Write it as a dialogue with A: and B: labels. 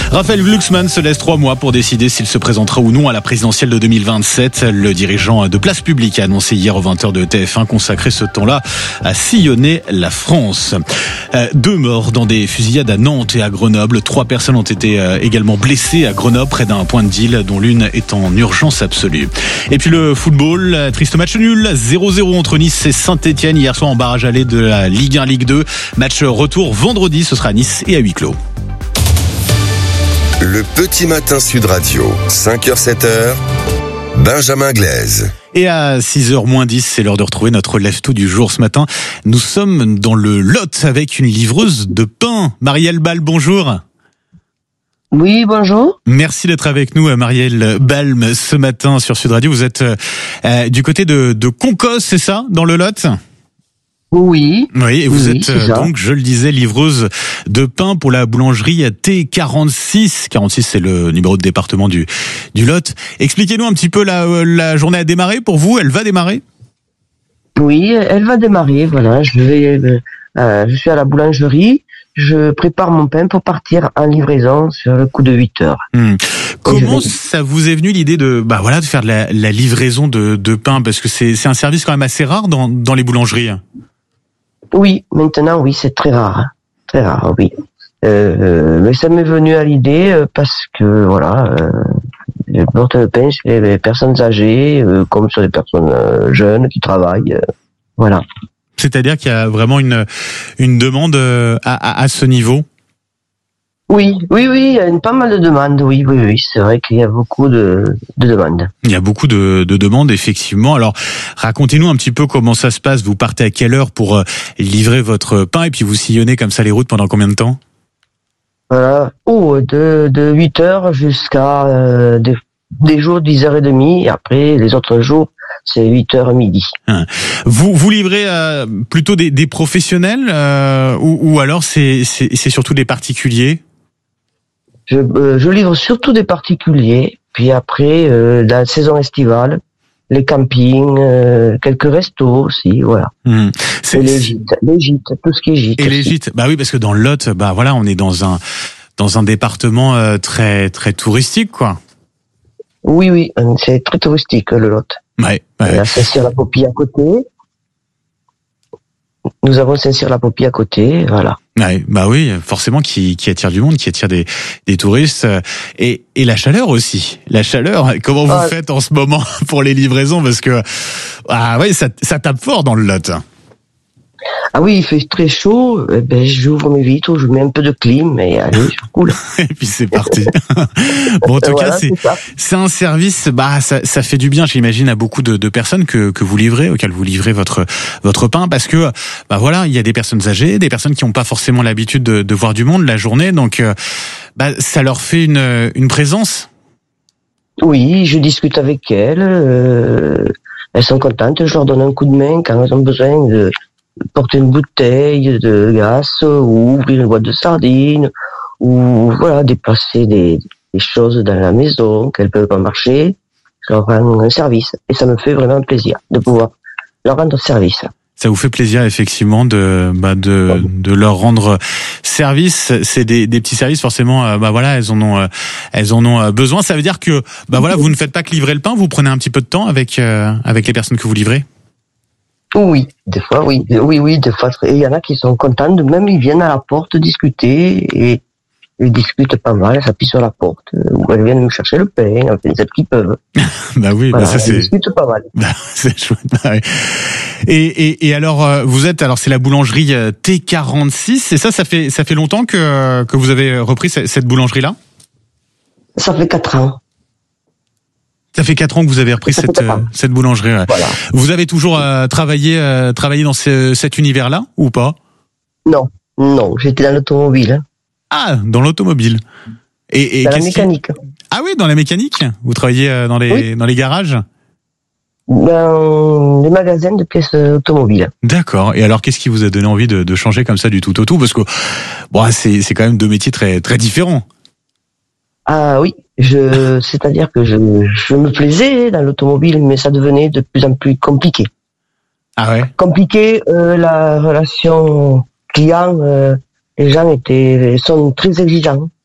A: Raphaël Glucksmann se laisse 3 mois pour décider s'il se présentera ou non à la présidentielle de 2027. Le dirigeant de Place Publique a annoncé hier aux 20h de TF1 consacrer ce temps-là à sillonner la France. 2 morts dans des fusillades à Nantes et à Grenoble. 3 personnes ont été également blessées à Grenoble, près d'un point de deal, dont l'une est en urgence absolue. Et puis le football, triste match nul, 0-0 entre Nice et Saint-Etienne hier soir en barrage aller de la Ligue 1, Ligue 2. Match retour vendredi, ce sera à Nice et à huis clos.
B: Le petit matin Sud Radio, 5h-7h, Benjamin Glaise.
A: Et à 6h-10, c'est l'heure de retrouver notre lève-tout du jour ce matin. Nous sommes dans le Lot avec une livreuse de pain. Marielle Balm, bonjour.
C: Oui, bonjour.
A: Merci d'être avec nous, Marielle Balm, ce matin sur Sud Radio. Vous êtes du côté de Concosse, c'est ça, dans le Lot ?
C: Oui.
A: Oui, et vous êtes donc, je le disais, livreuse de pain pour la boulangerie T46. 46, c'est le numéro de département du Lot. Expliquez-nous un petit peu, la journée a démarré pour vous, elle va démarrer ?
C: Oui, elle va démarrer, voilà. Je suis à la boulangerie, je prépare mon pain pour partir en livraison sur le coup de 8 heures.
A: Comment ça vous est venu l'idée de faire de la livraison de pain ? Parce que c'est un service quand même assez rare dans les boulangeries.
C: Oui, maintenant, oui, c'est très rare. Très rare, oui. Mais ça m'est venu à l'idée parce que, voilà, je porte le pain chez les personnes âgées, comme sur les personnes jeunes qui travaillent, voilà.
A: C'est-à-dire qu'il y a vraiment une demande à ce niveau ?
C: Oui, il y a pas mal de demandes, oui, c'est vrai qu'il y a beaucoup de demandes.
A: Il y a beaucoup de demandes, effectivement. Alors, racontez-nous un petit peu comment ça se passe. Vous partez à quelle heure pour livrer votre pain et puis vous sillonnez comme ça les routes pendant combien de temps ?
C: Voilà, de 8 heures jusqu'à des jours 10h30 et après les autres jours c'est 8h midi.
A: Vous livrez plutôt des professionnels ou alors c'est surtout des particuliers ?
C: Je livre surtout des particuliers, puis après la saison estivale, les campings, quelques restos aussi, voilà. Et les gîtes, tout ce qui est gîte.
A: Et les gîtes, bah oui, parce que dans le Lot, on est dans un département très très touristique, quoi.
C: Oui, c'est très touristique le Lot.
A: Ouais.
C: Là, Saint-Cyr-la-Popie à côté. Nous avons Saint-Cyr-la-Popie à côté, voilà.
A: Ouais, oui, forcément qui attire du monde, qui attire des touristes et la chaleur aussi. La chaleur, comment vous faites en ce moment pour les livraisons parce que ça tape fort dans le Lot.
C: Ah oui, il fait très chaud, j'ouvre mes vitres, je mets un peu de clim et allez, je coule.
A: Et puis c'est parti. Bon, en tout cas, c'est un service, ça fait du bien, j'imagine, à beaucoup de personnes que vous livrez, auxquelles vous livrez votre pain, parce que, il y a des personnes âgées, des personnes qui n'ont pas forcément l'habitude de voir du monde la journée, donc, ça leur fait une présence.
C: Oui, je discute avec elles, elles sont contentes, je leur donne un coup de main quand elles ont besoin de porter une bouteille de gaz ou ouvrir une boîte de sardines ou déplacer des choses dans la maison qu'elles peuvent pas marcher. Je leur rends un service et ça me fait vraiment plaisir de pouvoir leur rendre service.
A: Ça vous fait plaisir effectivement de leur rendre service. C'est des petits services forcément. Elles en ont besoin. Ça veut dire que vous ne faites pas que livrer le pain. Vous prenez un petit peu de temps avec les personnes que vous livrez.
C: Oui, des fois, oui, des fois. Et il y en a qui sont contents même ils viennent à la porte discuter et ils discutent pas mal, elles s'appuient sur la porte, ou elles viennent me chercher le pain, enfin, celles qui peuvent.
A: Ça c'est.
C: Ils discutent pas mal.
A: C'est chouette. Ouais. Et alors, c'est la boulangerie T46, et ça fait longtemps que vous avez repris cette boulangerie-là ?
C: Ça fait 4 ans.
A: Ça fait 4 ans que vous avez repris cette boulangerie. Ouais.
C: Voilà.
A: Vous avez toujours travaillé dans cet univers-là ou pas ?
C: Non, j'étais dans l'automobile.
A: Ah, dans l'automobile. Et
C: dans la mécanique.
A: Ah oui, dans la mécanique ? Vous travaillez dans les garages ?
C: Dans les magasins de pièces automobiles.
A: D'accord. Et alors, qu'est-ce qui vous a donné envie de changer comme ça du tout au tout ? Parce que c'est quand même 2 métiers très très différents.
C: Ah oui, c'est-à-dire que je me plaisais dans l'automobile, mais ça devenait de plus en plus compliqué.
A: Ah ouais.
C: Compliqué, la relation client, les gens sont très exigeants.